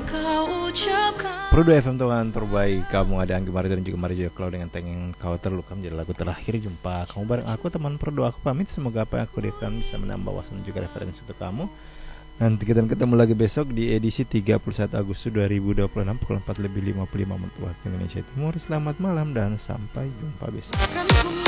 Prodo FM Tuhan terbaik. Kamu ada Anggi Mari dan juga Mari Joklo dengan tengeng kau terluka menjadi lagu terakhir. Jumpa kamu bareng aku teman Prodo. Aku pamit, semoga apa yang aku berikan bisa menambah wawasan juga referensi untuk kamu. Nanti kita ketemu lagi besok di edisi 31 Agustus 2026 pukul 4:55 waktu Indonesia Timur. Selamat malam dan sampai jumpa besok.